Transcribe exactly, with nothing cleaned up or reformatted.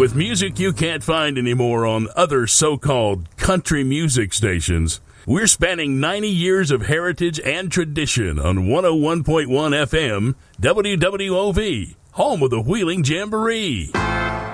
With music you can't find anymore on other so-called country music stations, we're spanning ninety years of heritage and tradition on one oh one point one F M, W W O V, home of the Wheeling Jamboree.